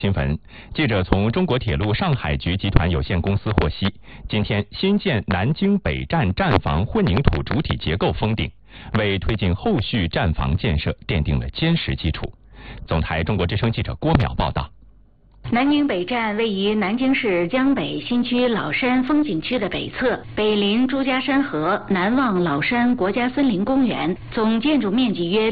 新闻，记者从中国铁路上海局集团有限公司获悉，今天新建南京北站站房混凝土主体结构封顶，为推进后续站房建设奠定了坚实基础。总台中国之声记者郭淼报道。 南京北站位于南京市江北新区老山风景区的北侧，北临朱家山河，南望老山国家森林公园，总建筑面积约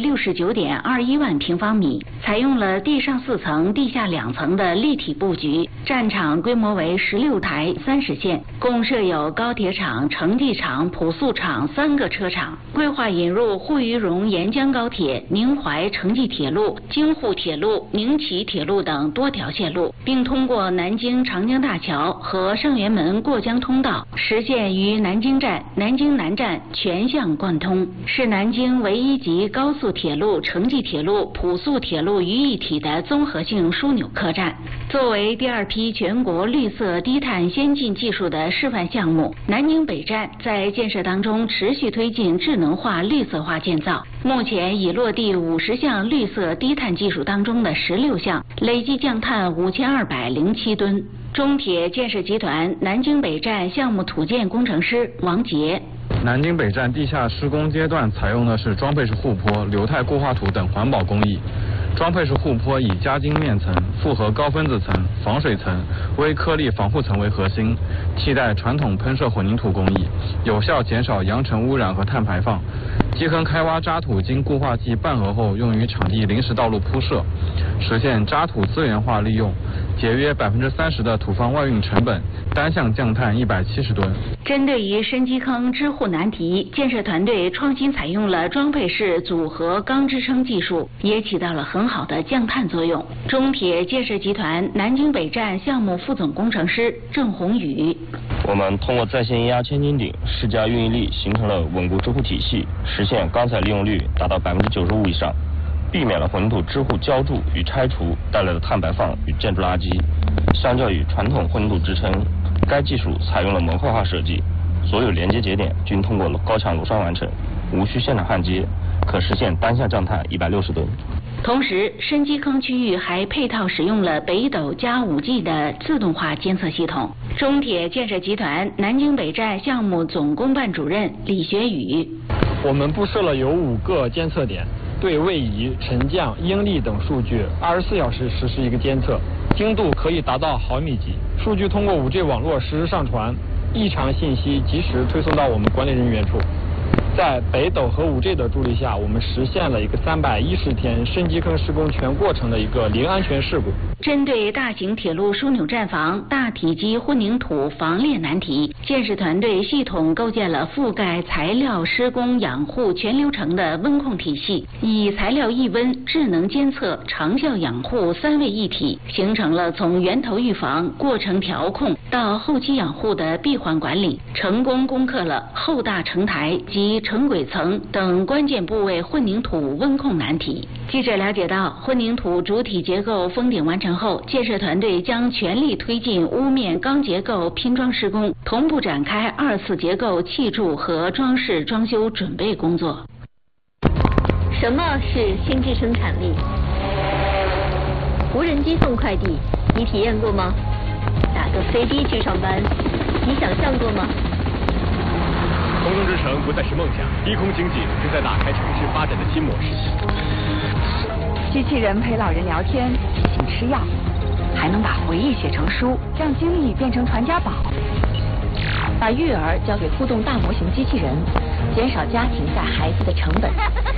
69.21万平方米，采用了地上4层、地下2层的立体布局。站场规模为16台30线，共设有高铁厂、城际厂、普速厂3个车厂。规划引入沪渝蓉沿江高铁、宁淮城际铁路、京沪铁路、宁齐铁路等多条线路，并通过南京长江大桥和上元门过江通道，实现与南京站、南京南站全项贯通，是南京唯一集高速铁路、城际铁路、普速铁路于一体的综合性枢纽客站。作为第2批全国绿色低碳先进技术的示范项目，南京北站在建设当中持续推进智能化、绿色化建造，目前已落地50项绿色低碳技术当中的16项，累计降碳5207吨。中铁建设集团南京北站项目土建工程师王杰。 南京北站地下施工阶段采用的是装配式护坡、流态固化土等环保工艺。装配式护坡以夹晶面层、复合高分子层、防水层、微颗粒防护层为核心，替代传统喷射混凝土工艺，有效减少扬尘污染和碳排放。基坑开挖渣土经固化剂拌合后，用于场地临时道路铺设，实现渣土资源化利用，节约30%的土方外运成本，单项降碳170吨。 针对于深基坑支护难题，建设团队创新采用了装配式组合钢支撑技术，也起到了很好的降碳作用。中铁建设集团南京北站项目副总工程师郑宏宇： 我们通过在线压千斤顶施加运营力，形成了稳固支护体系，实现钢材利用率达到95%以上，避免了混凝土支护浇筑与拆除带来的碳排放与建筑垃圾。相较于传统混凝土支撑，该技术采用了模块化设计，所有连接节点均通过了高强螺栓完成，无需现场焊接，可实现单项降碳160吨。 同时，深基坑区域还配套使用了北斗加5G 的自动化监测系统。中铁建设集团南京北站项目总工办主任李学宇： 我们布设了有5个监测点，对位移、沉降、应力等数据24小时实施一个监测，精度可以达到毫米级。数据通过5G 网络实时上传，异常信息及时推送到我们管理人员处。在北斗和5G 的助力下，我们实现了一个310天深基坑施工全过程的一个零安全事故。 针对大型铁路枢纽站房大体积混凝土防裂难题，建设团队系统构建了覆盖材料、施工、养护全流程的温控体系，以材料抑温、智能监测、长效养护3位一体，形成了从源头预防、过程调控到后期养护的闭环管理，成功攻克了后大承台及承轨层等关键部位混凝土温控难题。记者了解到，混凝土主体结构封顶完成后，建设团队将全力推进屋面钢结构拼装施工，同步展开2次结构砌筑和装饰装修准备工作。 什么是心智生产力？无人机送快递，你体验过吗？打个飞的去上班，你想象过吗？ 空中之城不再是梦想，低空经济正在打开城市发展的新模式。 机器人陪老人聊天，提醒吃药，还能把回忆写成书，让经历变成传家宝。把育儿交给互动大模型机器人，减少家庭带孩子的成本。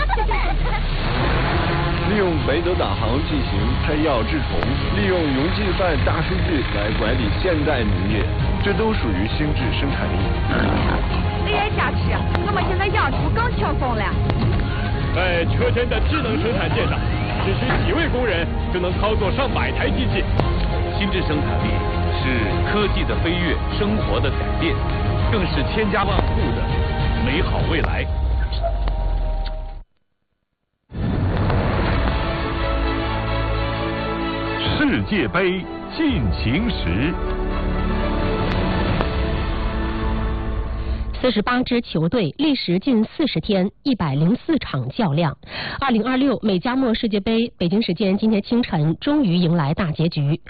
利用北斗导航进行拆药治虫，利用云计算大数据来管理现代农业，这都属于心智生产力。 AI 加持，我们现在养猪更轻松了。 在车间的智能生产线上，只需几位工人就能操作上百台机器。 心智生产力是科技的飞跃，生活的改变，更是千家万户的美好未来。世界杯进行时。 48支球队历时近40天，104场较量。2026美加墨世界杯，北京时间今天清晨终于迎来大结局。